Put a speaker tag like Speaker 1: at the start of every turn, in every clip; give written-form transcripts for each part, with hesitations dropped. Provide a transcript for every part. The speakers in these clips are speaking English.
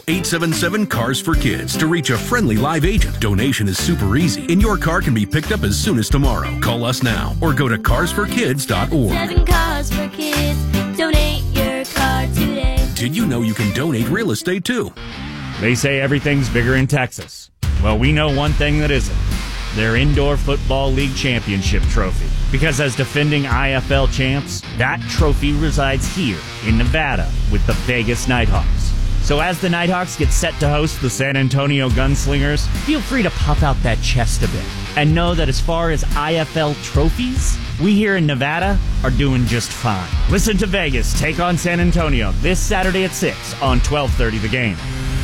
Speaker 1: 877-CARS-FOR-KIDS to reach a friendly live agent. Donation is super easy, and your car can be picked up as soon as tomorrow. Call us now or go to carsforkids.org.
Speaker 2: 7 Cars for Kids. Donate your car today.
Speaker 1: Did you know you can donate real estate too?
Speaker 3: They say everything's bigger in Texas. Well, we know one thing that isn't. Their Indoor Football League Championship trophy. Because as defending IFL champs, that trophy resides here in Nevada with the Vegas Nighthawks. So as the Nighthawks get set to host the San Antonio Gunslingers, feel free to puff out that chest a bit. And know that as far as IFL trophies, we here in Nevada are doing just fine. Listen to Vegas take on San Antonio this Saturday at 6 on 1230 The Game.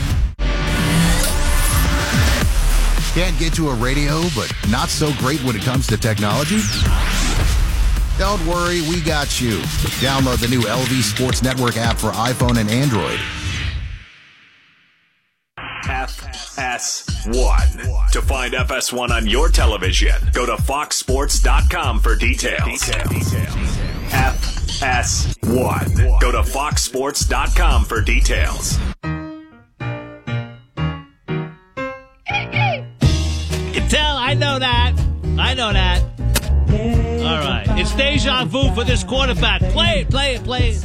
Speaker 4: Can't get to a radio, but not so great when it comes to technology? Don't worry, we got you. Download the new LV Sports Network app for iPhone and Android.
Speaker 5: FS1. To find FS1 on your television, go to foxsports.com for details. FS1. Go to foxsports.com for details.
Speaker 6: Tell, I know that. All right. It's deja vu for this quarterback. Play it.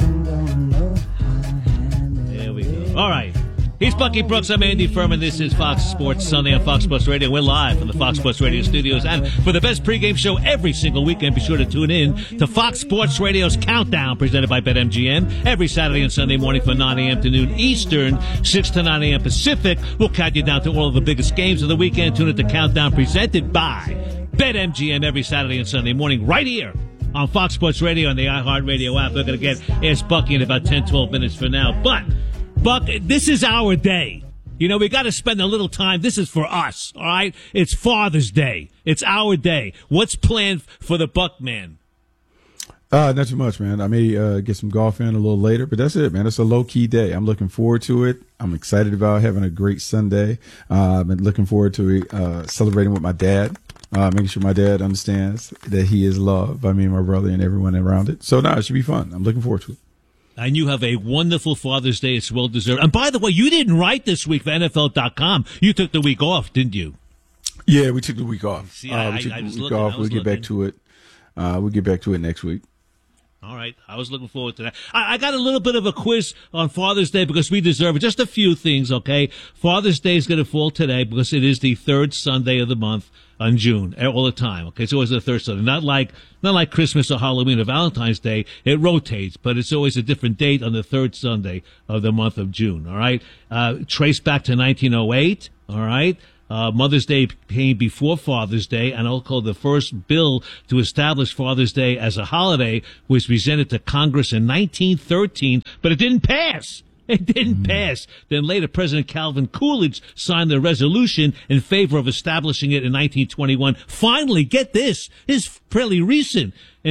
Speaker 6: There we go. All right. He's Bucky Brooks. I'm Andy Furman. This is Fox Sports Sunday on Fox Sports Radio. We're live from the Fox Sports Radio studios. And for the best pregame show every single weekend, be sure to tune in to Fox Sports Radio's Countdown, presented by BetMGM, every Saturday and Sunday morning from 9 a.m. to noon Eastern, 6 to 9 a.m. Pacific. We'll count you down to all of the biggest games of the weekend. Tune in to Countdown, presented by BetMGM, every Saturday and Sunday morning, right here on Fox Sports Radio and the iHeartRadio app. We're going to get Ask Bucky in about 10, 12 minutes from now. But Buck, this is our day. You know, we got to spend a little time. This is for us, all right? It's Father's Day. It's our day. What's planned for the Buck man?
Speaker 7: Not too much, man. I may get some golf in a little later, but that's it, man. It's a low-key day. I'm looking forward to it. I'm excited about having a great Sunday. I've been looking forward to celebrating with my dad, making sure my dad understands that he is loved by me and my brother and everyone around it. So, it should be fun. I'm looking forward to it.
Speaker 6: And you have a wonderful Father's Day. It's well-deserved. And by the way, you didn't write this week for NFL.com. You took the week off, didn't you?
Speaker 7: Yeah, we took the week off.
Speaker 6: See,
Speaker 7: we took the week off. We'll get back to it. We'll get back to it next week.
Speaker 6: All right. I was looking forward to that. I got a little bit of a quiz on Father's Day because we deserve it. Just a few things, okay? Father's Day is going to fall today because it is the third Sunday of the month on June, all the time. Okay, it's always the third Sunday. Not like Christmas or Halloween or Valentine's Day. It rotates, but it's always a different date on the third Sunday of the month of June. All right, traced back to 1908. All right. Mother's Day came before Father's Day, and I'll call the first bill to establish Father's Day as a holiday was presented to Congress in 1913, but it didn't pass. It didn't pass. Then later, President Calvin Coolidge signed the resolution in favor of establishing it in 1921. Finally, get this. It's fairly recent. In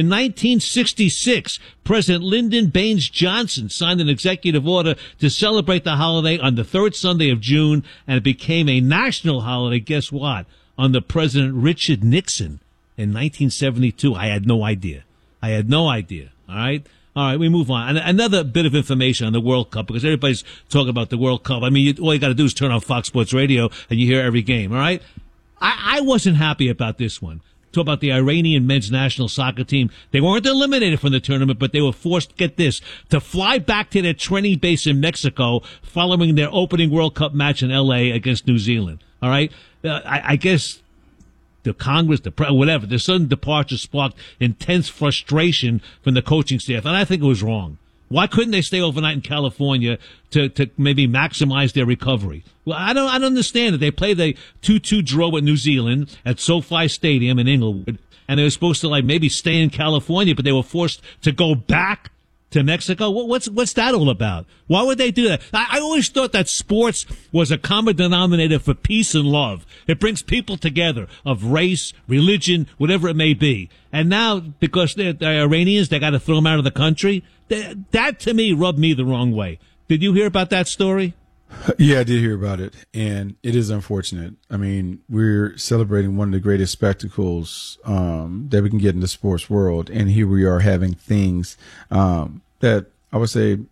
Speaker 6: 1966, President Lyndon Baines Johnson signed an executive order to celebrate the holiday on the third Sunday of June, and it became a national holiday. Guess what? Under President Richard Nixon in 1972. I had no idea. All right? All right, we move on. And another bit of information on the World Cup, because everybody's talking about the World Cup. I mean, all you got to do is turn on Fox Sports Radio, and you hear every game, all right? I wasn't happy about this one. Talk about the Iranian men's national soccer team. They weren't eliminated from the tournament, but they were forced, get this, to fly back to their training base in Mexico following their opening World Cup match in L.A. against New Zealand, all right? I guess the Congress, whatever, the sudden departure sparked intense frustration from the coaching staff, and I think it was wrong. Why couldn't they stay overnight in California to maybe maximize their recovery? Well, I don't understand it. They played the 2-2 draw with New Zealand at SoFi Stadium in Inglewood, and they were supposed to maybe stay in California, but they were forced to go back to Mexico. What's that all about? Why would they do that? I always thought that sports was a common denominator for peace and love. It brings people together of race, religion, whatever it may be. And now, because they're Iranians, they got to throw them out of the country. That to me rubbed me the wrong way. Did you hear about that story?
Speaker 7: Yeah, I did hear about it, and it is unfortunate. I mean, we're celebrating one of the greatest spectacles that we can get in the sports world, and here we are having things that I would say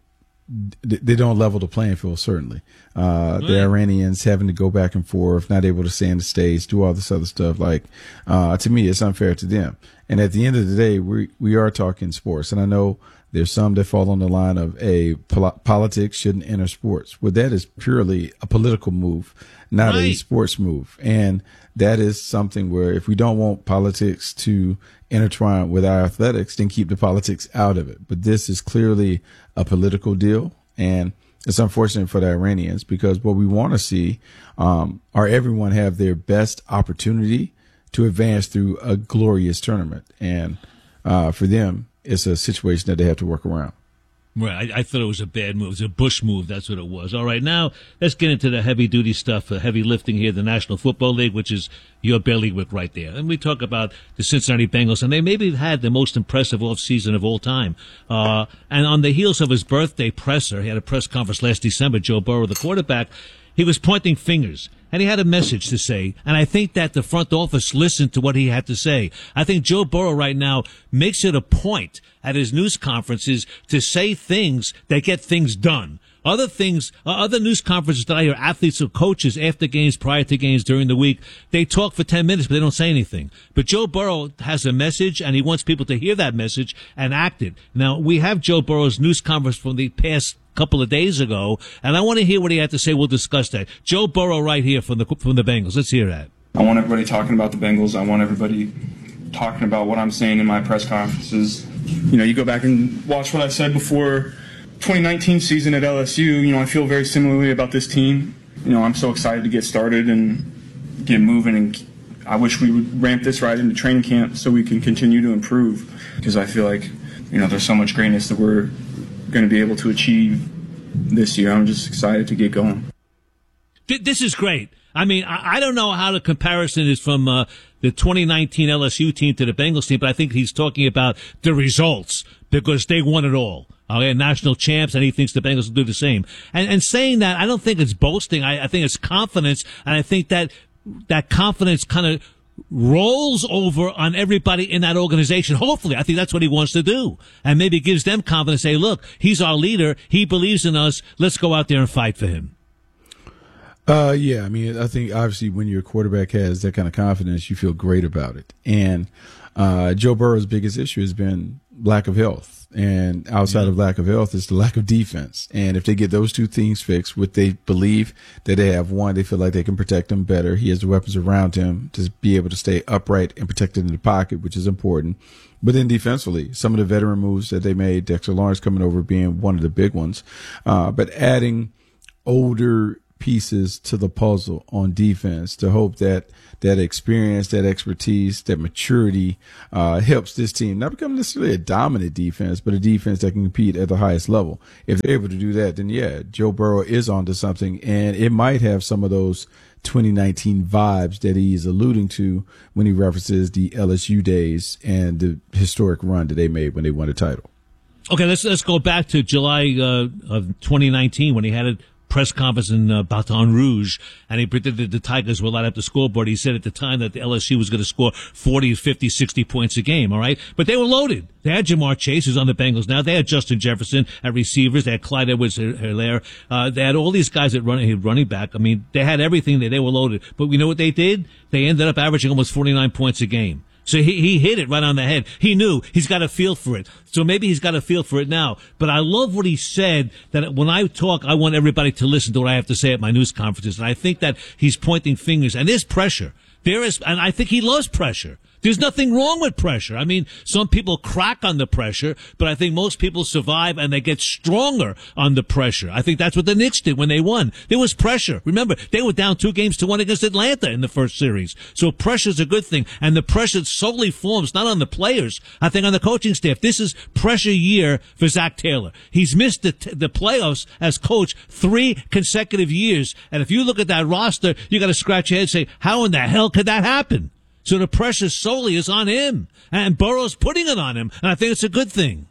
Speaker 7: they don't level the playing field, certainly. The Iranians having to go back and forth, not able to stay in the States, do all this other stuff. Like, to me, it's unfair to them. And at the end of the day, we are talking sports. And I know there's some that fall on the line of politics shouldn't enter sports. Well, that is purely a political move, not a sports move. And that is something where if we don't want politics to intertwine with our athletics, then keep the politics out of it. But this is clearly a political deal. And it's unfortunate for the Iranians because what we want to see are everyone have their best opportunity to advance through a glorious tournament. And for them, it's a situation that they have to work around.
Speaker 6: Right. I thought it was a bad move. It was a Bush move. That's what it was. All right. Now, let's get into the heavy-duty stuff, heavy lifting here, the National Football League, which is your bailiwick right there. And we talk about the Cincinnati Bengals, and they maybe had the most impressive offseason of all time. And on the heels of his birthday presser, he had a press conference last December, Joe Burrow, the quarterback, he was pointing fingers. And he had a message to say, and I think that the front office listened to what he had to say. I think Joe Burrow right now makes it a point at his news conferences to say things that get things done. Other things, other news conferences that I hear athletes or coaches after games, prior to games, during the week, they talk for 10 minutes, but they don't say anything. But Joe Burrow has a message, and he wants people to hear that message and act it. Now, we have Joe Burrow's news conference from the past couple of days ago, and I want to hear what he had to say. We'll discuss that. Joe Burrow right here from the Bengals. Let's hear that.
Speaker 8: I want everybody talking about the Bengals. I want everybody talking about what I'm saying in my press conferences. You know, you go back and watch what I said before 2019 season at LSU. You know, I feel very similarly about this team. You know, I'm so excited to get started and get moving, and I wish we would ramp this right into training camp so we can continue to improve, because I feel like, you know, there's so much greatness that we're going to be able to achieve this year. I'm just excited to get going.
Speaker 6: This is great. I mean, I don't know how the comparison is from the 2019 LSU team to the Bengals team, but I think he's talking about the results because they won it all. Okay, national champs, and he thinks the Bengals will do the same. And saying that, I don't think it's boasting. I think it's confidence, and I think that confidence kind of rolls over on everybody in that organization. Hopefully, I think that's what he wants to do. And maybe gives them confidence, say, look, he's our leader. He believes in us. Let's go out there and fight for him.
Speaker 7: Yeah, I mean, I think obviously when your quarterback has that kind of confidence, you feel great about it. And Joe Burrow's biggest issue has been lack of health. And outside of lack of health is the lack of defense. And if they get those two things fixed, what they believe that they have won, they feel like they can protect them better. He has the weapons around him to be able to stay upright and protected in the pocket, which is important. But then defensively, some of the veteran moves that they made, Dexter Lawrence coming over being one of the big ones, but adding older pieces to the puzzle on defense to hope that that experience, that expertise, that maturity helps this team not become necessarily a dominant defense, but a defense that can compete at the highest level. If they're able to do that, then yeah, Joe Burrow is onto something, and it might have some of those 2019 vibes that he's alluding to when he references the LSU days and the historic run that they made when they won the title.
Speaker 6: Okay, let's go back to July of 2019 when he had a press conference in Baton Rouge, and he predicted the Tigers will light up the scoreboard. He said at the time that the LSU was going to score 40, 50, 60 points a game, all right? But they were loaded. They had Jamar Chase, who's on the Bengals now. They had Justin Jefferson at receivers. They had Clyde Edwards-Helaire. They had all these guys at running back. I mean, they had everything. They were loaded. But we know what they did? They ended up averaging almost 49 points a game. So he hit it right on the head. He knew he's got a feel for it. So maybe he's got a feel for it now. But I love what he said, that when I talk, I want everybody to listen to what I have to say at my news conferences. And I think that he's pointing fingers. And there's pressure. And I think he loves pressure. There's nothing wrong with pressure. I mean, some people crack on the pressure, but I think most people survive and they get stronger on the pressure. I think that's what the Knicks did when they won. There was pressure. Remember, they were down 2-1 against Atlanta in the first series. So pressure's a good thing. And the pressure solely forms not on the players, I think on the coaching staff. This is pressure year for Zach Taylor. He's missed the playoffs as coach 3 consecutive years. And if you look at that roster, you got to scratch your head and say, how in the hell could that happen? So the pressure solely is on him, and Burrow's putting it on him, and I think it's a good thing.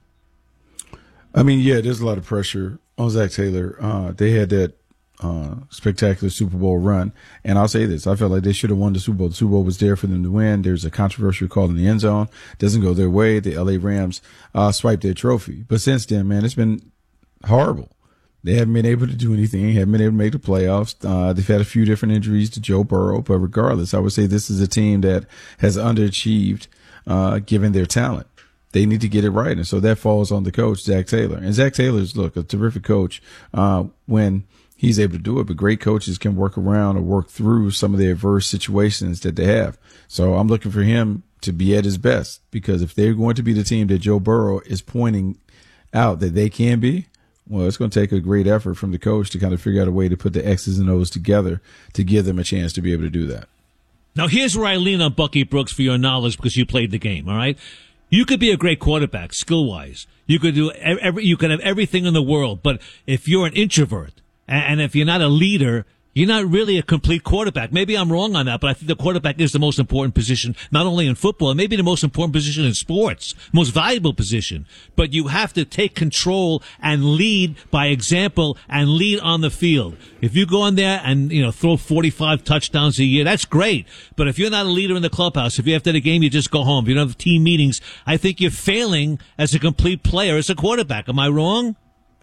Speaker 7: I mean, yeah, there's a lot of pressure on Zach Taylor. They had that spectacular Super Bowl run, and I'll say this: I felt like they should have won the Super Bowl. The Super Bowl was there for them to win. There's a controversial call in the end zone. Doesn't go their way. The LA Rams swiped their trophy. But since then, man, it's been horrible. They haven't been able to do anything, haven't been able to make the playoffs. They've had a few different injuries to Joe Burrow, but regardless, I would say this is a team that has underachieved given their talent. They need to get it right, and so that falls on the coach, Zach Taylor. And Zach Taylor's, look, a terrific coach when he's able to do it, but great coaches can work around or work through some of the adverse situations that they have. So I'm looking for him to be at his best, because if they're going to be the team that Joe Burrow is pointing out that they can be, well, it's going to take a great effort from the coach to kind of figure out a way to put the X's and O's together to give them a chance to be able to do that.
Speaker 6: Now, here's where I lean on Bucky Brooks for your knowledge, because you played the game, all right? You could be a great quarterback, skill-wise. You could do you could have everything in the world, but if you're an introvert and if you're not a leader, you're not really a complete quarterback. Maybe I'm wrong on that, but I think the quarterback is the most important position, not only in football, and maybe the most important position in sports, most valuable position. But you have to take control and lead by example and lead on the field. If you go in there and, throw 45 touchdowns a year, that's great. But if you're not a leader in the clubhouse, if after the game you just go home, if you don't have team meetings, I think you're failing as a complete player, as a quarterback. Am I wrong?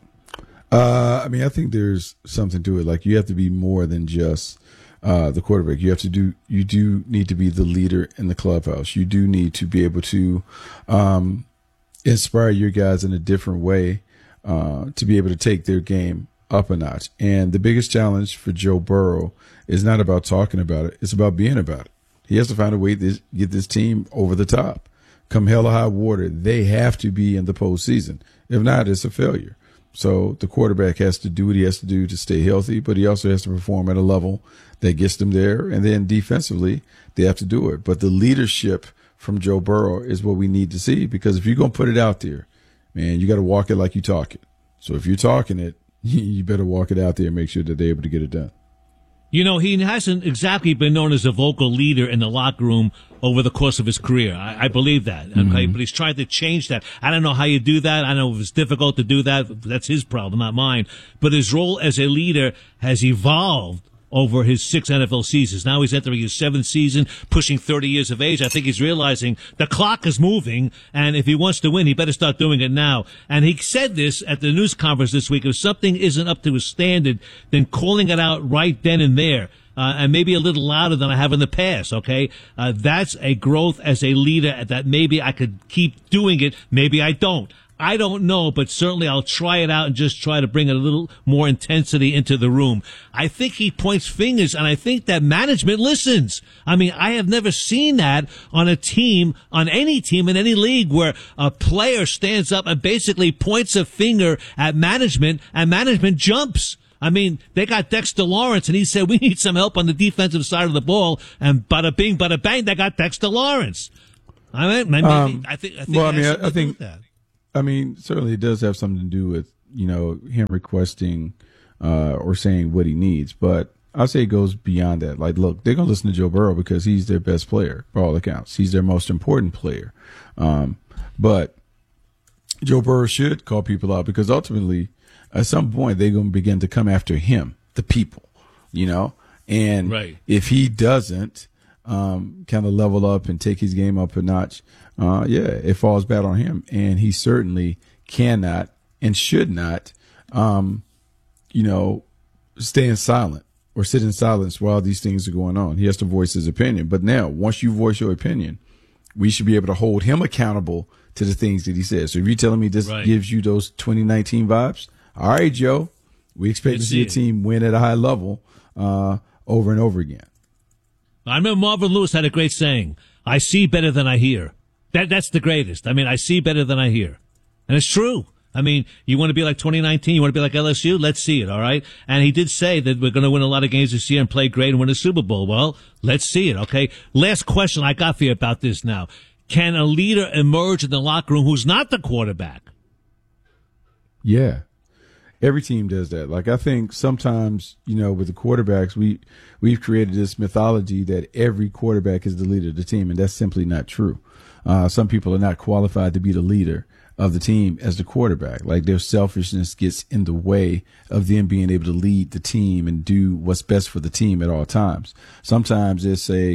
Speaker 7: I think there's something to it. Like, you have to be more than just the quarterback. You do need to be the leader in the clubhouse. You do need to be able to inspire your guys in a different way to be able to take their game up a notch. And the biggest challenge for Joe Burrow is not about talking about it. It's about being about it. He has to find a way to get this team over the top. Come hell or high water, they have to be in the postseason. If not, it's a failure. So the quarterback has to do what he has to do to stay healthy, but he also has to perform at a level that gets them there. And then defensively, they have to do it. But the leadership from Joe Burrow is what we need to see, because if you're going to put it out there, man, you got to walk it like you talk it. So if you're talking it, you better walk it out there and make sure that they're able to get it done.
Speaker 6: He hasn't exactly been known as a vocal leader in the locker room over the course of his career. I believe that. Okay,
Speaker 7: Mm-hmm.
Speaker 6: but he's trying to change that. I don't know how you do that. I know if it's difficult to do that. That's his problem, not mine. But his role as a leader has evolved over his 6 NFL seasons. Now he's entering his 7th season, pushing 30 years of age. I think he's realizing the clock is moving, and if he wants to win, he better start doing it now. And he said this at the news conference this week: if something isn't up to his standard, then calling it out right then and there. And maybe a little louder than I have in the past, okay? That's a growth as a leader that maybe I could keep doing it. Maybe I don't. I don't know, but certainly I'll try it out and just try to bring a little more intensity into the room. I think he points fingers, and I think that management listens. I mean, I have never seen that on a team, on any team in any league, where a player stands up and basically points a finger at management, and management jumps. I mean, they got Dexter Lawrence, and he said, we need some help on the defensive side of the ball, and bada bing, bada bang, they got Dexter Lawrence. I mean, I think that.
Speaker 7: I mean, certainly it does have something to do with, him requesting or saying what he needs. But I'll say it goes beyond that. Like, look, they're going to listen to Joe Burrow because he's their best player, by all accounts. He's their most important player. But Joe Burrow should call people out, because ultimately, at some point, they're going to begin to come after him, the people, And
Speaker 6: right.
Speaker 7: If he doesn't kind of level up and take his game up a notch, it falls bad on him. And he certainly cannot and should not, stay in silent or sit in silence while these things are going on. He has to voice his opinion. But now, once you voice your opinion, we should be able to hold him accountable to the things that he says. So if you're telling me this gives you those 2019 vibes, all right, Joe, we expect to see a team win at a high level over and over again.
Speaker 6: I remember Marvin Lewis had a great saying: I see better than I hear. That's the greatest. I mean, I see better than I hear. And it's true. I mean, you want to be like 2019? You want to be like LSU? Let's see it, all right? And he did say that we're going to win a lot of games this year and play great and win a Super Bowl. Well, let's see it, okay? Last question I got for you about this now. Can a leader emerge in the locker room who's not the quarterback?
Speaker 7: Yeah. Every team does that. Like, I think sometimes, with the quarterbacks, we've created this mythology that every quarterback is the leader of the team, and that's simply not true. Some people are not qualified to be the leader of the team as the quarterback. Like, their selfishness gets in the way of them being able to lead the team and do what's best for the team at all times. Sometimes it's a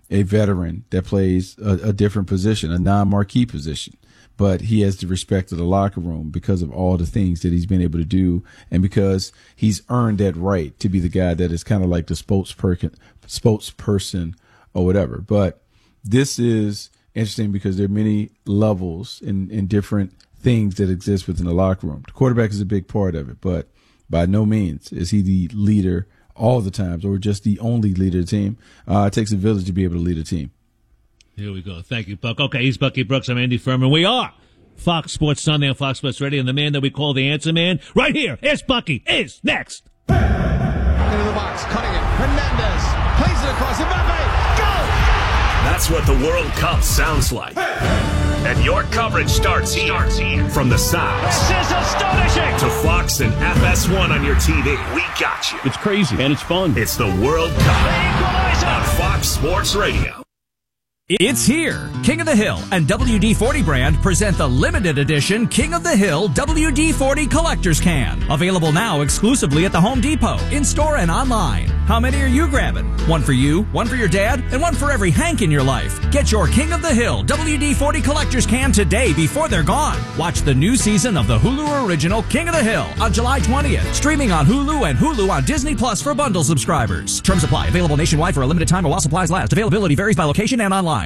Speaker 7: a veteran that plays a different position, a non-marquee position. But he has the respect of the locker room because of all the things that he's been able to do, and because he's earned that right to be the guy that is kind of like the spokesperson or whatever. But this is interesting because there are many levels and different things that exist within the locker room. The quarterback is a big part of it, but by no means is he the leader all the times or just the only leader of the team. It takes a village to be able to lead a team.
Speaker 6: Here we go. Thank you, Buck. Okay, he's Bucky Brooks. I'm Andy Furman. We are Fox Sports Sunday on Fox Sports Radio, and the man that we call the Answer Man right here is Bucky. Is next.
Speaker 9: Into the box, cutting it. Hernandez plays it across. Mbappe, go!
Speaker 5: That's what the World Cup sounds like. And your coverage starts here. From the sounds.
Speaker 9: This is astonishing!
Speaker 5: To Fox and FS1 on your TV. We got you.
Speaker 10: It's crazy, and it's fun.
Speaker 5: It's the World Cup on Fox Sports Radio.
Speaker 11: It's here. King of the Hill and WD-40 brand present the limited edition King of the Hill WD-40 Collector's Can. Available now exclusively at the Home Depot, in-store and online. How many are you grabbing? One for you, one for your dad, and one for every Hank in your life. Get your King of the Hill WD-40 Collector's Can today before they're gone. Watch the new season of the Hulu original King of the Hill on July 20th. Streaming on Hulu and Hulu on Disney Plus for bundle subscribers. Terms apply. Available nationwide for a limited time or while supplies last. Availability varies by location and online.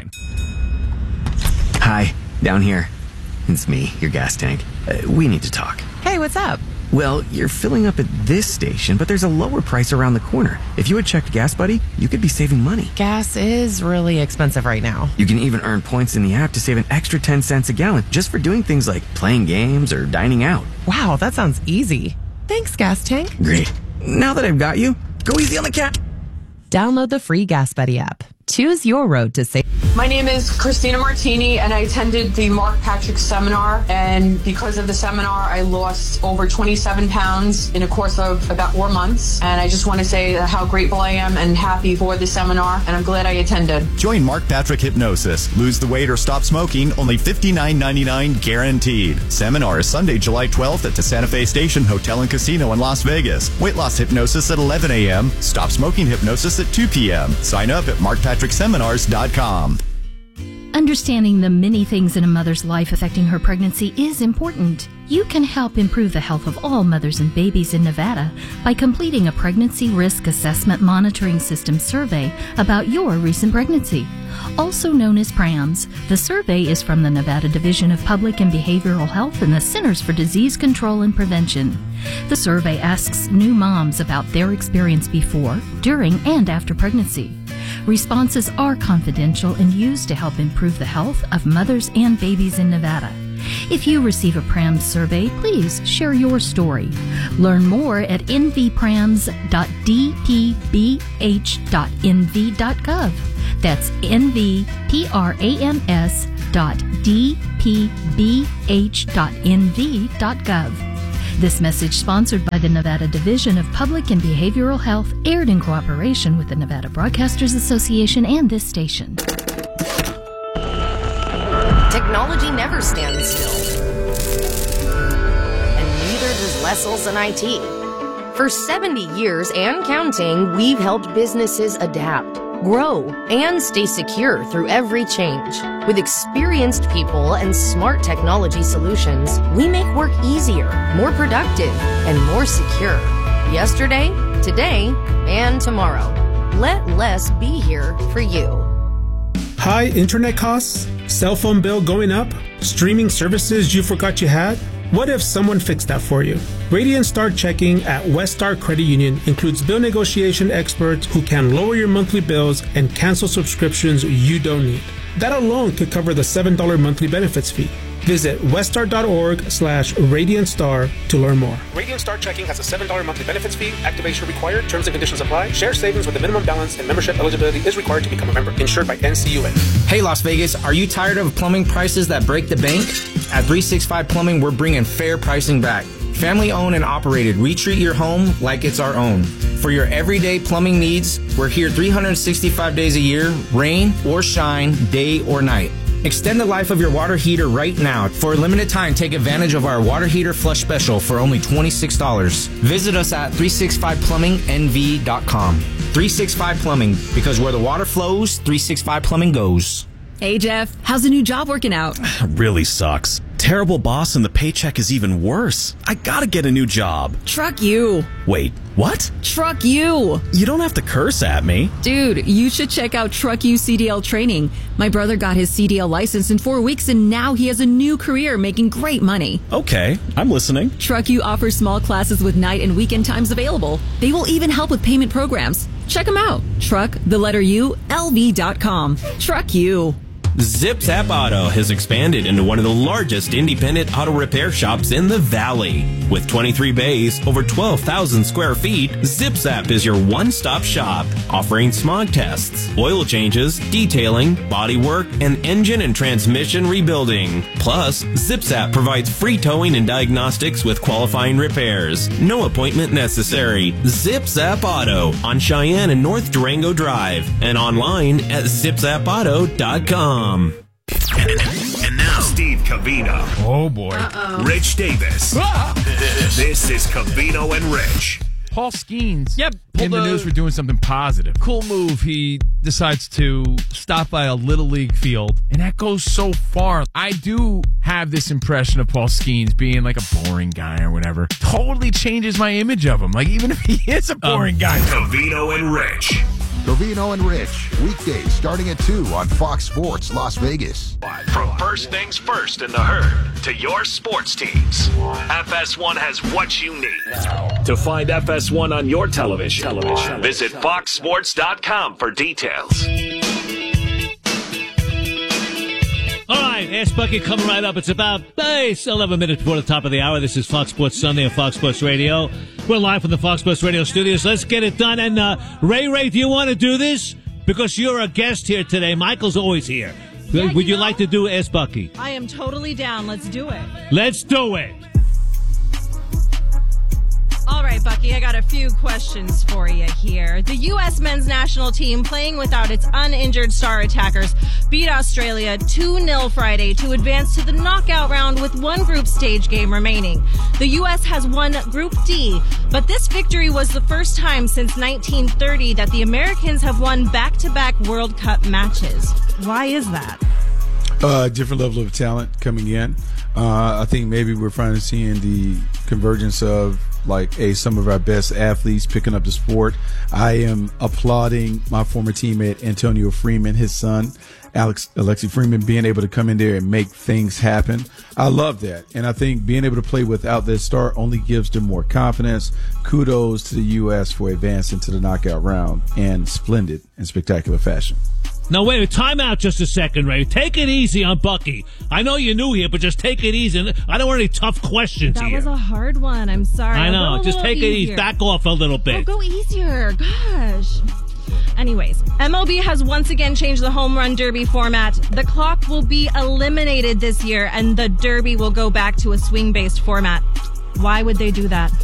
Speaker 12: Hi, down here. It's me, your gas tank. We need to talk.
Speaker 13: Hey, what's up?
Speaker 12: Well, you're filling up at this station, but there's a lower price around the corner. If you had checked Gas Buddy, you could be saving money.
Speaker 13: Gas is really expensive right now.
Speaker 12: You can even earn points in the app to save an extra 10 cents a gallon just for doing things like playing games or dining out.
Speaker 13: Wow, that sounds easy. Thanks, Gas Tank.
Speaker 12: Great. Now that I've got you, go easy on the cat.
Speaker 13: Download the free Gas Buddy app. Choose your road to save.
Speaker 14: My name is Christina Martini, and I attended the Mark Patrick seminar, and because of the seminar, I lost over 27 pounds in a course of about 4 months, and I just want to say how grateful I am and happy for the seminar, and I'm glad I attended.
Speaker 15: Join Mark Patrick Hypnosis. Lose the weight or stop smoking, only $59.99 guaranteed. Seminar is Sunday, July 12th at the Santa Fe Station Hotel and Casino in Las Vegas. Weight loss hypnosis at 11 a.m., stop smoking hypnosis at 2 p.m. Sign up at markpatrickseminars.com.
Speaker 16: Understanding the many things in a mother's life affecting her pregnancy is important. You can help improve the health of all mothers and babies in Nevada by completing a Pregnancy Risk Assessment Monitoring System survey about your recent pregnancy. Also known as PRAMS, the survey is from the Nevada Division of Public and Behavioral Health and the Centers for Disease Control and Prevention. The survey asks new moms about their experience before, during, and after pregnancy. Responses are confidential and used to help improve the health of mothers and babies in Nevada. If you receive a PRAMS survey, please share your story. Learn more at nvprams.dpbh.nv.gov. That's nvprams.dpbh.nv.gov. This message sponsored by the Nevada Division of Public and Behavioral Health, aired in cooperation with the Nevada Broadcasters Association and this station.
Speaker 17: Technology never stands still. And neither does Lessels and IT. For 70 years and counting, we've helped businesses adapt, grow, and stay secure through every change. With experienced people and smart technology solutions, we make work easier, more productive, and more secure. Yesterday, today, and tomorrow. Let Less be here for you.
Speaker 18: High internet costs? Cell phone bill going up? Streaming services you forgot you had? What if someone fixed that for you? Radiant Star Checking at West Star Credit Union includes bill negotiation experts who can lower your monthly bills and cancel subscriptions you don't need. That alone could cover the $7 monthly benefits fee. Visit weststar.org/RadiantStar to learn more.
Speaker 19: Radiant Star Checking has a $7 monthly benefits fee. Activation required. Terms and conditions apply. Share savings with a minimum balance and membership eligibility is required to become a member. Insured by NCUA.
Speaker 20: Hey Las Vegas, are you tired of plumbing prices that break the bank? At 365 Plumbing, we're bringing fair pricing back. Family owned and operated, we treat your home like it's our own. For your everyday plumbing needs, we're here 365 days a year, rain or shine, day or night. Extend the life of your water heater right now. For a limited time, take advantage of our water heater flush special for only $26. Visit us at 365plumbingnv.com. 365 Plumbing, because where the water flows, 365 Plumbing goes.
Speaker 10: Hey, Jeff, how's the new job working out?
Speaker 21: Really sucks. Terrible boss and the paycheck is even worse. I gotta get a new job.
Speaker 10: Truck you.
Speaker 21: Wait, what?
Speaker 10: Truck you.
Speaker 21: You don't have to curse at me.
Speaker 10: Dude, you should check out Truck You CDL training. My brother got his CDL license in 4 weeks and now he has a new career making great money.
Speaker 21: Okay, I'm listening.
Speaker 10: Truck You offers small classes with night and weekend times available. They will even help with payment programs. Check them out. LV.com. Truck You.
Speaker 22: Zip Zap Auto has expanded into one of the largest independent auto repair shops in the Valley. With 23 bays, over 12,000 square feet, Zip Zap is your one-stop shop, offering smog tests, oil changes, detailing, body work, and engine and transmission rebuilding. Plus, Zip Zap provides free towing and diagnostics with qualifying repairs. No appointment necessary. Zip Zap Auto on Cheyenne and North Durango Drive and online at zipzapauto.com. And
Speaker 5: now, Steve Covino.
Speaker 23: Oh, boy.
Speaker 5: Rich Davis. This is Covino and Rich.
Speaker 23: Paul Skeens in the news for doing something positive. Cool move. He decides to stop by a Little League field, and that goes so far. I do have this impression of Paul Skeens being like a boring guy or whatever. Totally changes my image of him. Like, even if he is a boring guy.
Speaker 5: Covino and Rich.
Speaker 4: Covino and Rich, weekdays starting at 2 on Fox Sports Las Vegas.
Speaker 5: From first things first in the herd to your sports teams, FS1 has what you need. To find FS1 on your television, visit foxsports.com for details.
Speaker 6: All right, Ask Bucky coming right up. It's about 11 minutes before the top of the hour. This is Fox Sports Sunday on Fox Sports Radio. We're live from the Fox Sports Radio studios. Let's get it done. And Ray, do you want to do this? Because you're a guest here today. Michael's always here.
Speaker 24: Yeah,
Speaker 6: Would you like to do Ask Bucky?
Speaker 24: I am totally down. Let's do it.
Speaker 6: Let's do it.
Speaker 24: All right, Bucky, I got a few questions for you here. The U.S. men's national team, playing without its uninjured star attackers, beat Australia 2-0 Friday to advance to the knockout round with one group stage game remaining. The U.S. has won Group D, but this victory was the first time since 1930 that the Americans have won back-to-back World Cup matches. Why is that?
Speaker 7: Different level of talent coming in. I think maybe we're finally seeing the convergence of some of our best athletes picking up the sport. I am applauding my former teammate Antonio Freeman, his son, Alexi Freeman, being able to come in there and make things happen. I love that. And I think being able to play without their star only gives them more confidence. Kudos to the U.S. for advancing to the knockout round in splendid and spectacular fashion.
Speaker 6: Now, wait, time out just a second, Ray. Take it easy on Bucky. I know you're new here, but just take it easy. I don't want any tough questions
Speaker 24: That
Speaker 6: here.
Speaker 24: was a hard one. I'm sorry.
Speaker 6: I know. Just take it easy. Back off a little bit.
Speaker 24: Oh, go easier. Gosh. Anyways, MLB has once again changed the home run derby format. The clock will be eliminated this year, and the derby will go back to a swing-based format. Why would they do that?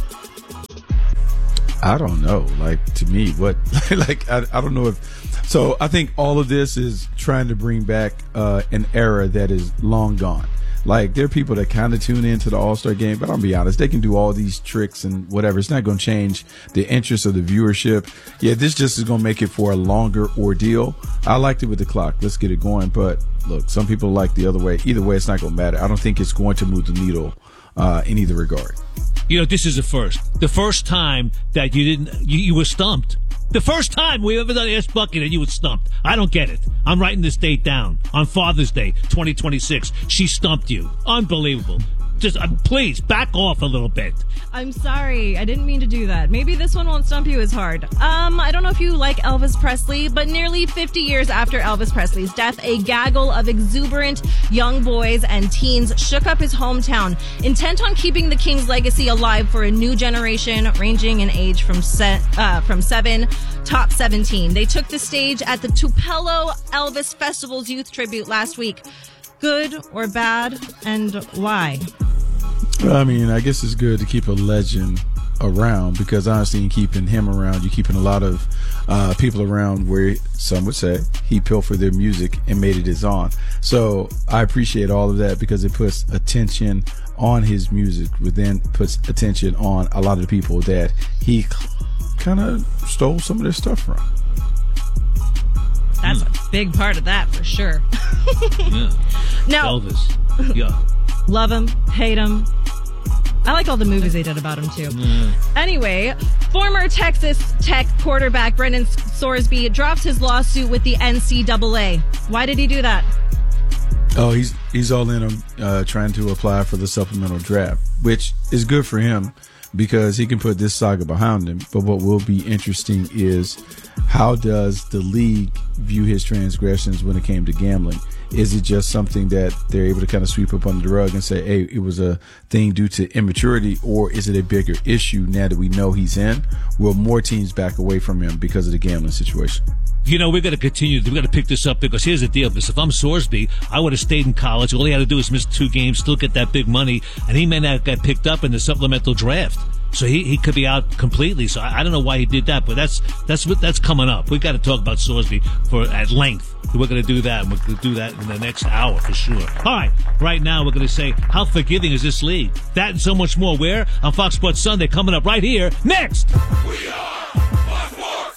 Speaker 7: I don't know. To me, what? I don't know if. So I think all of this is trying to bring back an era that is long gone. There are people that kind of tune into the All-Star game, but I'll be honest, they can do all these tricks and whatever. It's not going to change the interest of the viewership. Yeah, this just is going to make it for a longer ordeal. I liked it with the clock. Let's get it going. But look, some people like the other way. Either way, it's not going to matter. I don't think it's going to move the needle in either regard.
Speaker 6: This is the first. The first time that you were stumped. The first time we ever done Ask Bucky that you were stumped. I don't get it. I'm writing this date down. On Father's Day, 2026. She stumped you. Unbelievable. Just please back off a little bit.
Speaker 24: I'm sorry. I didn't mean to do that. Maybe this one won't stump you as hard. I don't know if you like Elvis Presley, but nearly 50 years after Elvis Presley's death, a gaggle of exuberant young boys and teens shook up his hometown, intent on keeping the King's legacy alive for a new generation, ranging in age from 7 top 17. They took the stage at the Tupelo Elvis Festival's youth tribute last week. Good or bad, and why?
Speaker 7: I mean, I guess it's good to keep a legend around because honestly, in keeping him around, you're keeping a lot of people around where some would say he pilfered their music and made it his own. So I appreciate all of that because it puts attention on his music, which then puts attention on a lot of the people that he kind of stole some of their stuff from.
Speaker 24: That's a big part of that for sure.
Speaker 6: Yeah.
Speaker 24: Now,
Speaker 6: Elvis. Yeah.
Speaker 24: Love him, hate him. I like all the movies they did about him, too. Anyway, former Texas Tech quarterback Brendan Sorsby drops his lawsuit with the NCAA. Why did he do that?
Speaker 7: Oh, he's all in on trying to apply for the supplemental draft, which is good for him because he can put this saga behind him. But what will be interesting is how does the league view his transgressions when it came to gambling? Is it just something that they're able to kind of sweep up under the rug and say, hey, it was a thing due to immaturity, or is it a bigger issue now that we know he's in? Will more teams back away from him because of the gambling situation?
Speaker 6: You know, we're going to continue. We're going to pick this up because here's the deal. Because if I'm Sorsby, I would have stayed in college. All he had to do was miss 2 games, still get that big money, and he may not get picked up in the supplemental draft. So he could be out completely. So I don't know why he did that, but that's coming up. We've got to talk about Sorsby at length. We're going to do that, and we're going to do that in the next hour for sure. All right, right now we're going to say, how forgiving is this league? That and so much more. Where? On Fox Sports Sunday, coming up right here next.
Speaker 1: We are Fox Sports.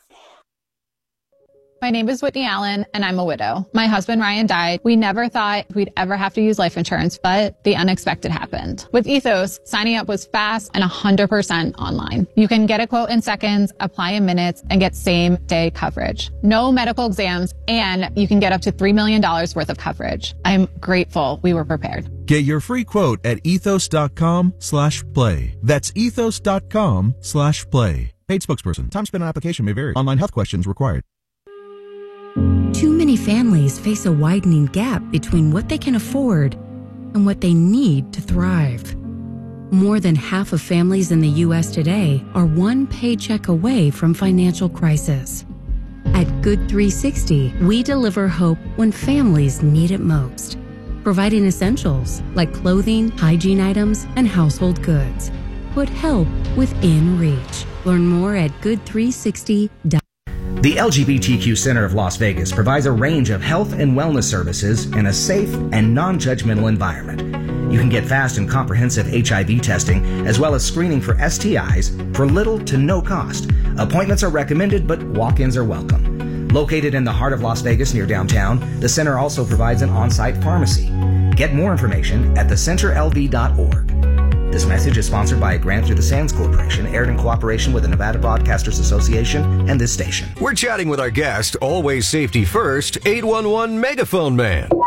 Speaker 2: My name is Whitney Allen, and I'm a widow. My husband, Ryan, died. We never thought we'd ever have to use life insurance, but the unexpected happened. With Ethos, signing up was fast and 100% online. You can get a quote in seconds, apply in minutes, and get same-day coverage. No medical exams, and you can get up to $3 million worth of coverage. I'm grateful we were prepared.
Speaker 3: Get your free quote at ethos.com/play. That's ethos.com/play. Paid spokesperson. Time spent on application may vary. Online health questions required.
Speaker 8: Too many families face a widening gap between what they can afford and what they need to thrive. More than half of families in the U.S. today are one paycheck away from financial crisis. At Good 360, we deliver hope when families need it most, providing essentials like clothing, hygiene items, and household goods. Put help within reach. Learn more at good360.com.
Speaker 25: The LGBTQ Center of Las Vegas provides a range of health and wellness services in a safe and non-judgmental environment. You can get fast and comprehensive HIV testing as well as screening for STIs for little to no cost. Appointments are recommended, but walk-ins are welcome. Located in the heart of Las Vegas near downtown, the center also provides an on-site pharmacy. Get more information at thecenterlv.org. This message is sponsored by a grant through the Sands Corporation, aired in cooperation with the Nevada Broadcasters Association and this station.
Speaker 26: We're chatting with our guest, always safety first, 811 Megaphone Man.
Speaker 1: Call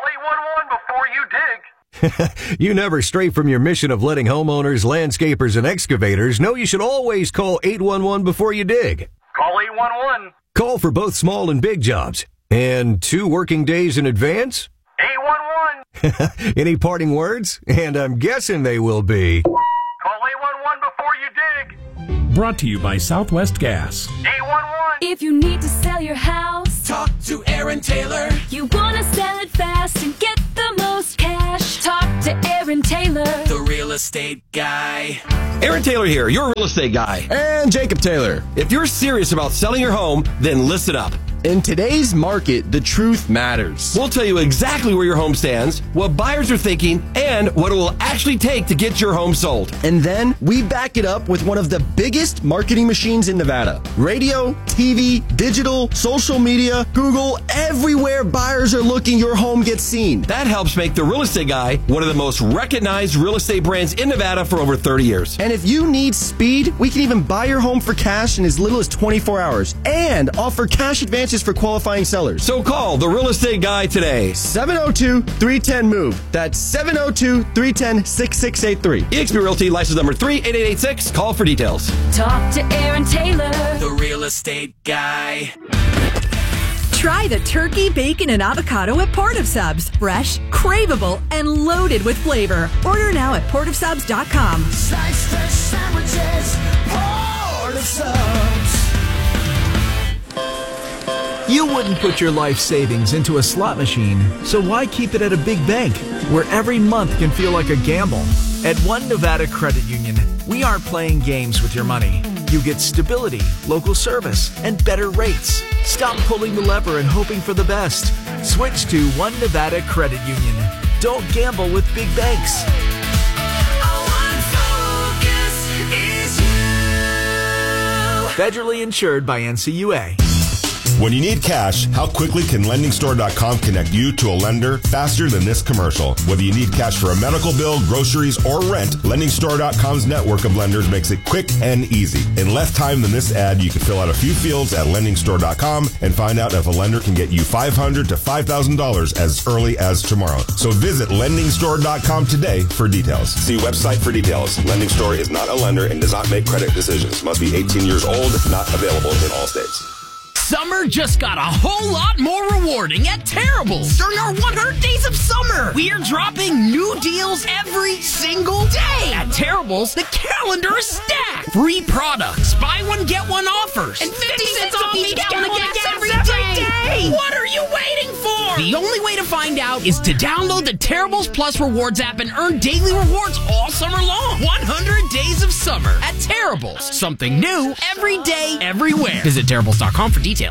Speaker 1: 811 before you dig.
Speaker 26: You never stray from your mission of letting homeowners, landscapers, and excavators know you should always call 811 before you dig.
Speaker 1: Call 811.
Speaker 26: Call for both small and big jobs. And 2 working days in advance?
Speaker 1: 811.
Speaker 26: Any parting words? And I'm guessing they will be...
Speaker 1: Call 811 before you dig.
Speaker 27: Brought to you by Southwest Gas.
Speaker 1: 811.
Speaker 28: If you need to sell your house,
Speaker 1: talk to Aaron Taylor.
Speaker 28: You want to sell it fast and get the most cash, talk to Aaron Taylor,
Speaker 1: the real estate guy.
Speaker 29: Aaron Taylor here, your real estate guy. And Jacob Taylor. If you're serious about selling your home, then listen up. In today's market, the truth matters. We'll tell you exactly where your home stands, what buyers are thinking, and what it will actually take to get your home sold. And then we back it up with one of the biggest marketing machines in Nevada. Radio, TV, digital, social media, Google, everywhere buyers are looking, your home gets seen. That helps make the Real Estate Guy one of the most recognized real estate brands in Nevada for over 30 years. And if you need speed, we can even buy your home for cash in as little as 24 hours and offer cash advances for qualifying sellers. So call the Real Estate Guy today. 702-310-MOVE. That's 702-310-6683. eXp Realty, license number 38886. Call for details.
Speaker 28: talk to Aaron Taylor,
Speaker 1: the real estate guy.
Speaker 30: Try the turkey, bacon, and avocado at Port of Subs. Fresh, craveable, and loaded with flavor. Order now at portofsubs.com.
Speaker 1: Slice fresh sandwiches, Port of Subs.
Speaker 3: You wouldn't put your life savings into a slot machine, so why keep it at a big bank where every month can feel like a gamble? At One Nevada Credit Union, we aren't playing games with your money. You get stability, local service, and better rates. Stop pulling the lever and hoping for the best. Switch to One Nevada Credit Union. Don't gamble with big banks.
Speaker 1: Our one focus is you.
Speaker 3: Federally insured by NCUA.
Speaker 9: When you need cash, how quickly can LendingStore.com connect you to a lender faster than this commercial? Whether you need cash for a medical bill, groceries, or rent, LendingStore.com's network of lenders makes it quick and easy. In less time than this ad, you can fill out a few fields at LendingStore.com and find out if a lender can get you $500 to $5,000 as early as tomorrow. So visit LendingStore.com today for details. See website for details. Lending Store is not a lender and does not make credit decisions. Must be 18 years old, not available in all states.
Speaker 11: Summer just got a whole lot more rewarding at Terrible's. During our 100 Days of Summer, we're dropping new deals every single day. At Terrible's, the calendar is stacked. Free products, buy one, get one offers, and 50 cents off each gallon of gas every day. What are you waiting for? The only way to find out is to download the Terrible's Plus Rewards app and earn daily rewards all summer long. 100 Days of Summer at Terrible's. Something new every day, everywhere. Visit Terrible's.com for details.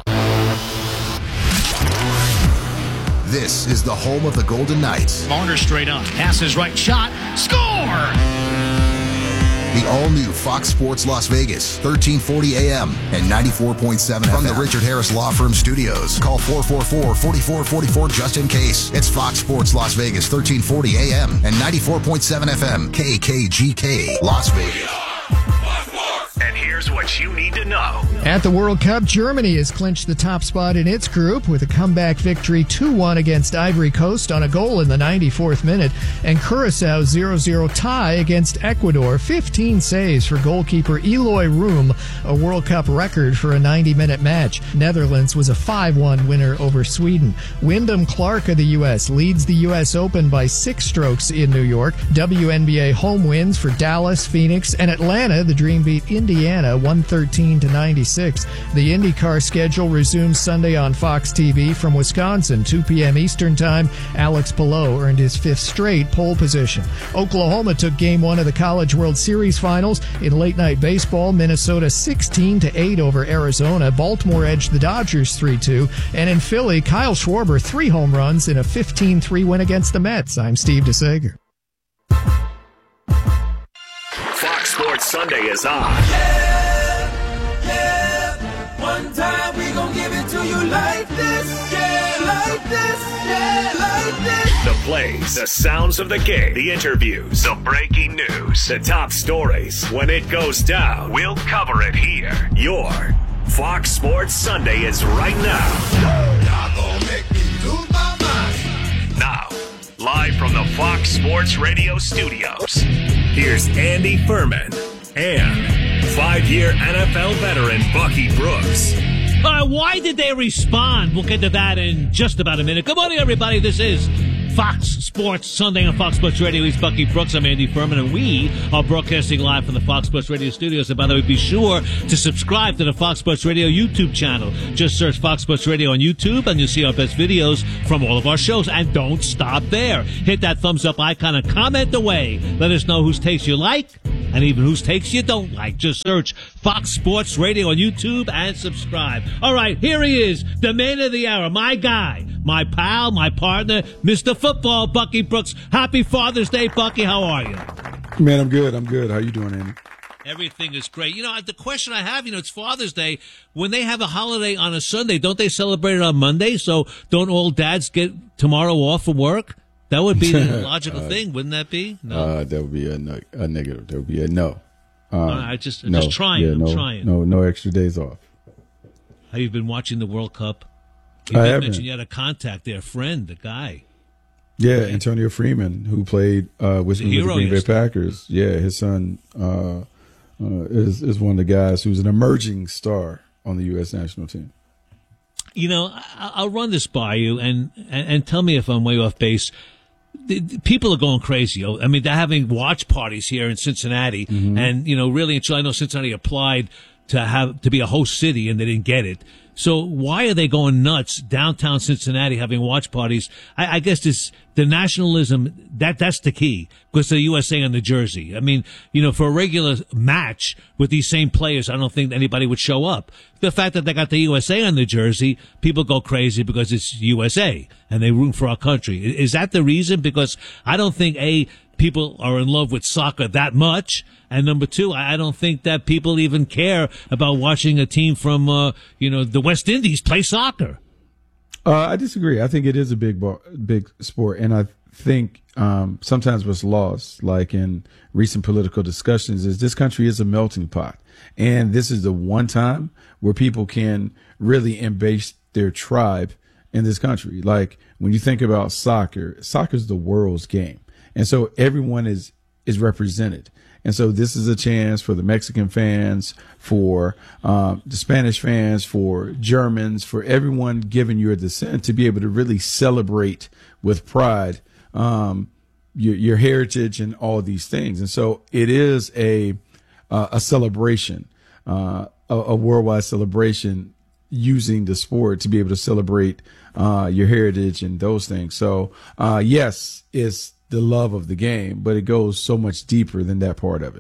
Speaker 4: This is the home of the Golden Knights.
Speaker 12: Marner straight on. Passes right shot. Score!
Speaker 4: The all-new Fox Sports Las Vegas, 1340 AM and 94.7 FM. From the Richard Harris Law Firm Studios. Call 444-4444 just in case. It's Fox Sports Las Vegas, 1340 AM and 94.7 FM. KKGK, Las Vegas.
Speaker 5: And here's what you need to know.
Speaker 13: At the World Cup, Germany has clinched the top spot in its group with a comeback victory 2-1 against Ivory Coast on a goal in the 94th minute, and Curaçao's 0-0 tie against Ecuador. 15 saves for goalkeeper Eloy Room, a World Cup record for a 90-minute match. Netherlands was a 5-1 winner over Sweden. Wyndham Clark of the U.S. leads the U.S. Open by 6 strokes in New York. WNBA home wins for Dallas, Phoenix, and Atlanta. The Dream beat Indiana 113-96. The IndyCar schedule resumes Sunday on Fox TV from Wisconsin, 2 p.m. Eastern Time. Alex Palou earned his 5th straight pole position. Oklahoma took Game 1 of the College World Series Finals. In late-night baseball, Minnesota 16-8 over Arizona. Baltimore edged the Dodgers 3-2. And in Philly, Kyle Schwarber 3 home runs in a 15-3 win against the Mets. I'm Steve DeSager.
Speaker 5: Fox Sports Sunday is on.
Speaker 1: One time we gon' give it to you like this, yeah, like this, yeah, like this.
Speaker 5: The plays, the sounds of the game, the interviews, the breaking news, the top stories. When it goes down, we'll cover it here. Your Fox Sports Sunday is right now.
Speaker 1: Y'all gon' make me lose my mind.
Speaker 5: Now, live from the Fox Sports Radio studios, here's Andy Furman and 5-year NFL veteran Bucky Brooks.
Speaker 6: All right, why did they respond? We'll get to that in just about a minute. Good morning, everybody. This is Fox Sports Sunday on Fox Sports Radio. He's Bucky Brooks. I'm Andy Furman, and we are broadcasting live from the Fox Sports Radio studios. And by the way, be sure to subscribe to the Fox Sports Radio YouTube channel. Just search Fox Sports Radio on YouTube, and you'll see our best videos from all of our shows. And don't stop there. Hit that thumbs up icon and comment away. Let us know whose takes you like and even whose takes you don't like. Just search Fox Sports Radio on YouTube and subscribe. All right, here he is, the man of the hour, my guy, my pal, my partner, Mr. Football, Bucky Brooks. Happy Father's Day, Bucky. How are you?
Speaker 7: Man, I'm good. How you doing, Andy?
Speaker 6: Everything is great. You know, the question I have, it's Father's Day. When they have a holiday on a Sunday, don't they celebrate it on Monday? So don't all dads get tomorrow off from work? That would be the logical thing, wouldn't that be? No.
Speaker 7: That would be a negative. That would be a no.
Speaker 6: I'm just trying.
Speaker 7: Yeah,
Speaker 6: I'm trying.
Speaker 7: No extra days off.
Speaker 6: Have you been watching the World Cup? You mentioned you had a contact there, a friend, a guy.
Speaker 7: Yeah, Antonio Freeman, who played with the Green Bay Packers. Yeah, his son is one of the guys who's an emerging star on the U.S. national team.
Speaker 6: I'll run this by you and tell me if I'm way off base. People are going crazy. I mean, they're having watch parties here in Cincinnati, and really, I know Cincinnati applied to be a host city, and they didn't get it. So why are they going nuts downtown Cincinnati having watch parties? I guess the nationalism, that's the key, because of the USA and the jersey. I mean, for a regular match with these same players, I don't think anybody would show up. The fact that they got the USA on the jersey, people go crazy because it's USA and they root for our country. Is that the reason? Because I don't think people are in love with soccer that much. And number two, I don't think that people even care about watching a team from, the West Indies play soccer.
Speaker 7: I disagree. I think it is a big sport. And I think sometimes what's lost, like in recent political discussions, is this country is a melting pot. And this is the one time where people can really embrace their tribe in this country. Like when you think about soccer is the world's game. And so everyone is represented. And so this is a chance for the Mexican fans, for the Spanish fans, for Germans, for everyone given your descent to be able to really celebrate with pride your heritage and all these things. And so it is a celebration, a worldwide celebration, using the sport to be able to celebrate your heritage and those things. So yes, it's the love of the game, but it goes so much deeper than that part of it.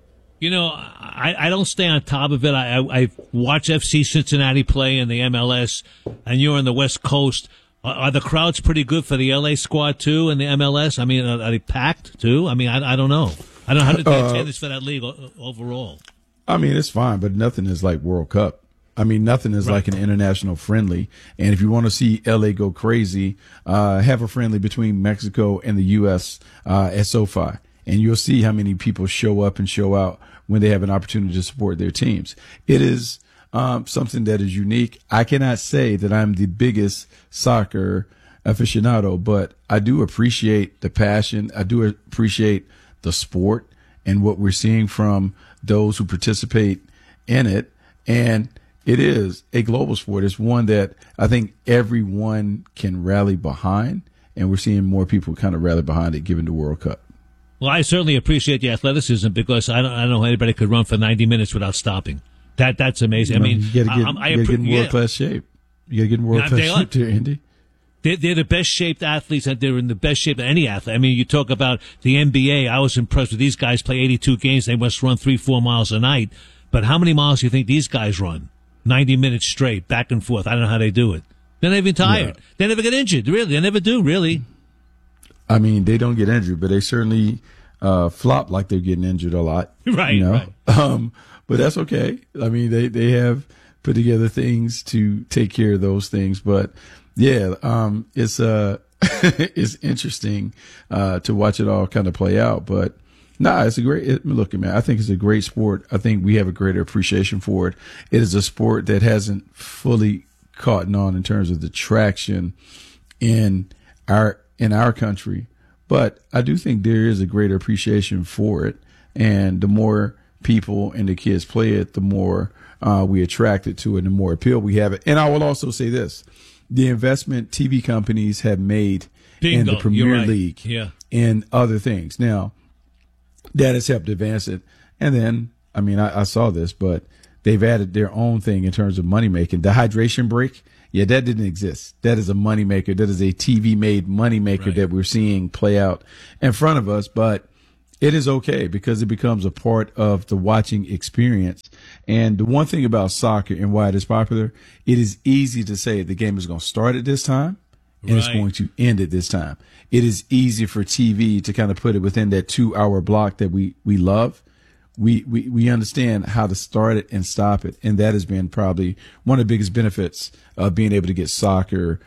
Speaker 6: I don't stay on top of it. I watch FC Cincinnati play in the MLS, and you're on the West Coast. Are the crowds pretty good for the LA squad too in the MLS? I mean, are they packed too? I mean, I don't know. I don't know how to do attendance for that league overall.
Speaker 7: I mean, it's fine, but nothing is like World Cup. I mean, nothing is like an international friendly. And if you want to see LA go crazy, have a friendly between Mexico and the U.S. At SoFi. And you'll see how many people show up and show out when they have an opportunity to support their teams. It is something that is unique. I cannot say that I'm the biggest soccer aficionado, but I do appreciate the passion. I do appreciate the sport and what we're seeing from those who participate in it. And it is a global sport. It's one that I think everyone can rally behind, and we're seeing more people kind of rally behind it given the World Cup.
Speaker 6: Well, I certainly appreciate the athleticism because I don't know how anybody could run for 90 minutes without stopping. That's amazing. I mean,
Speaker 7: you got to get in world-class shape. You got to get in world-class shape there, Andy.
Speaker 6: They're the best-shaped athletes, and they're in the best shape of any athlete. I mean, you talk about the NBA. I was impressed with these guys play 82 games. They must run 3-4 miles a night. But how many miles do you think these guys run? 90 minutes straight, back and forth. I don't know how they do it. They're not even tired. Yeah. They never get injured, really. They never do, really.
Speaker 7: I mean, they don't get injured, but they certainly flop like they're getting injured a lot.
Speaker 6: Right, right.
Speaker 7: But that's okay. I mean, they have put together things to take care of those things. But, yeah, it's it's interesting to watch it all kind of play out. But, it's a great look, man. I think it's a great sport. I think we have a greater appreciation for it. It is a sport that hasn't fully caught on in terms of the traction in our country, but I do think there is a greater appreciation for it. And the more people and the kids play it, the more we attract it to it, and the more appeal we have it. And I will also say this: the investment TV companies have made in the Premier League and other things. Now, that has helped advance it. And then, I mean, I saw this, but they've added their own thing in terms of money making. The hydration break, that didn't exist. That is a money maker. That is a TV made money maker that we're seeing play out in front of us. But it is okay because it becomes a part of the watching experience. And the one thing about soccer and why it is popular, it is easy to say the game is going to start at this time and it's going to end at this time. It is easy for TV to kind of put it within that 2-hour block that we love. We understand how to start it and stop it. And that has been probably one of the biggest benefits of being able to get soccer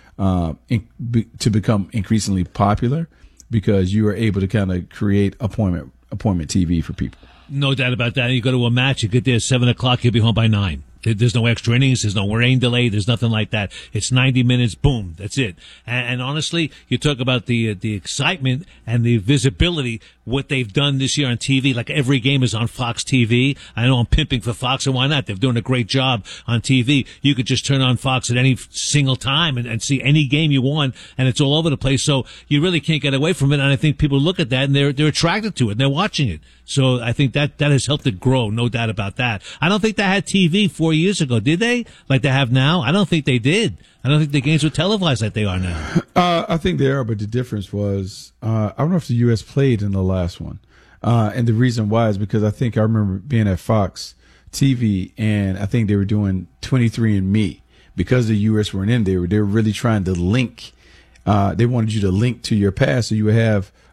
Speaker 7: to become increasingly popular, because you are able to kind of create appointment TV for people.
Speaker 6: No doubt about that. You go to a match, you get there at 7 o'clock, you'll be home by 9. There's no extra innings. There's no rain delay. There's nothing like that. It's 90 minutes. Boom. That's it. And honestly, you talk about the excitement and the visibility, what they've done this year on TV. Like every game is on Fox TV. I know I'm pimping for Fox, and why not? They're doing a great job on TV. You could just turn on Fox at any single time and see any game you want, and it's all over the place. So you really can't get away from it. And I think people look at that and they're attracted to it and they're watching it. So I think that has helped it grow. No doubt about that. I don't think they had TV 4 years ago, did they? Like they have now? I don't think they did. I don't think the games were televised like they are now.
Speaker 7: I think they are, but the difference was, I don't know if the U.S. played in the last one. And the reason why is because I remember being at Fox TV, and I think they were doing 23andMe. Because the U.S. weren't in there, they were really trying to link. They wanted you to link to your past, so you would have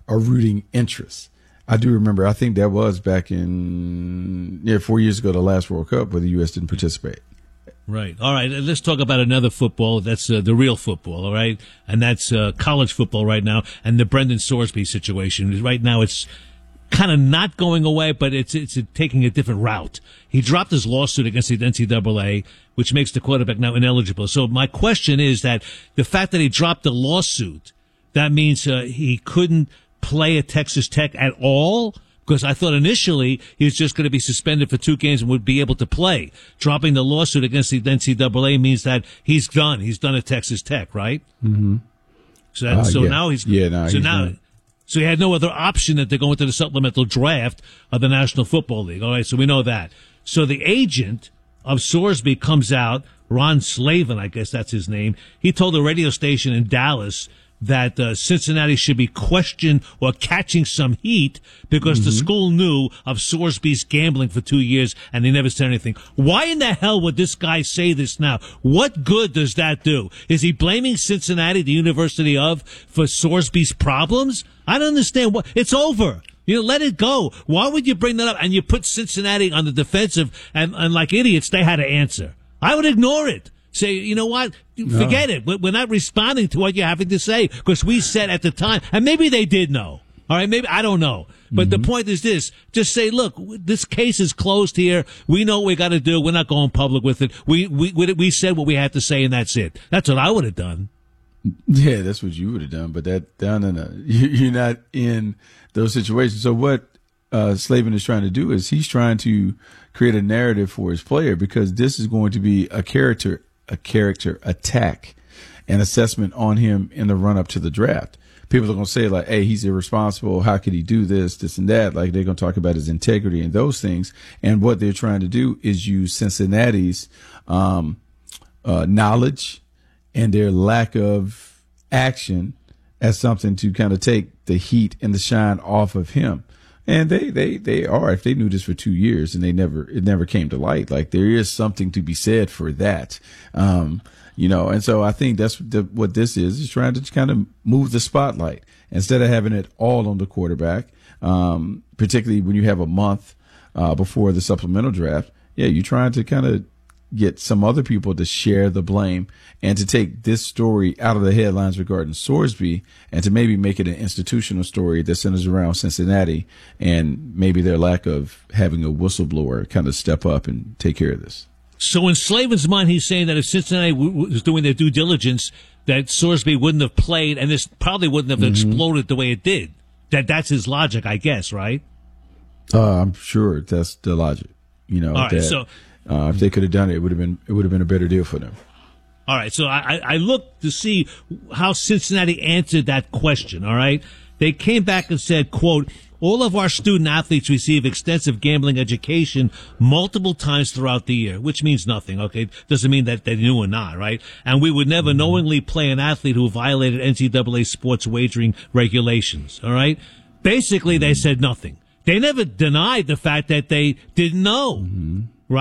Speaker 7: a rooting interest. I do remember, I think that was back in 4 years ago, the last World Cup where the U.S. didn't participate.
Speaker 6: Right. All right. Let's talk about another football. That's the real football. All right. And that's college football right now. And the Brendan Sorsby situation. Right now, it's kind of not going away, but it's taking a different route. He dropped his lawsuit against the NCAA, which makes the quarterback now ineligible. So my question is that the fact that he dropped the lawsuit, that means he couldn't play at Texas Tech at all? Because I thought initially he was just going to be suspended for 2 games and would be able to play. Dropping the lawsuit against the NCAA means that he's done. He's done at Texas Tech, right?
Speaker 7: Mm-hmm.
Speaker 6: Now he's
Speaker 7: done.
Speaker 6: So he had no other option than to go into the supplemental draft of the National Football League. All right, so we know that. So the agent of Sorsby comes out, Ron Slavin, I guess that's his name. He told a radio station in Dallas that Cincinnati should be questioned or catching some heat because the school knew of Sorsby's gambling for 2 years and they never said anything. Why in the hell would this guy say this now? What good does that do? Is he blaming Cincinnati, the University of, for Sorsby's problems? I don't understand. What it's over. Let it go. Why would you bring that up? And you put Cincinnati on the defensive and like idiots, they had to answer. I would ignore it. Say, you know what? Forget it. We're not responding to what you're having to say because we said at the time, and maybe they did know. All right, maybe I don't know. But the point is this: just say, look, this case is closed here. We know what we got to do. We're not going public with it. We said what we had to say, and that's it. That's what I would have done.
Speaker 7: Yeah, that's what you would have done. But you're not in those situations. So what Slavin is trying to do is he's trying to create a narrative for his player because this is going to be a character attack and assessment on him in the run up to the draft. People are going to say like, hey, he's irresponsible. How could he do this, and that? Like they're going to talk about his integrity and those things. And what they're trying to do is use Cincinnati's knowledge and their lack of action as something to kind of take the heat and the shine off of him. And they are, if they knew this for 2 years and it never came to light, like there is something to be said for that. And so I think that's what this is trying to kind of move the spotlight instead of having it all on the quarterback, particularly when you have a month, before the supplemental draft. Yeah. You're trying to kind of get some other people to share the blame and to take this story out of the headlines regarding Sorsby and to maybe make it an institutional story that centers around Cincinnati and maybe their lack of having a whistleblower kind of step up and take care of this.
Speaker 6: So in Slavin's mind, he's saying that if Cincinnati was doing their due diligence, that Sorsby wouldn't have played and this probably wouldn't have exploded the way it did. That's his logic, I guess, right?
Speaker 7: I'm sure that's the logic. All right, so if they could have done it, it would have been a better deal for them.
Speaker 6: All right, so I looked to see how Cincinnati answered that question, all right? They came back and said, quote, all of our student athletes receive extensive gambling education multiple times throughout the year, which means nothing, okay? Doesn't mean that they knew or not, right? And we would never knowingly play an athlete who violated NCAA sports wagering regulations, all right? Basically, they said nothing. They never denied the fact that they didn't know.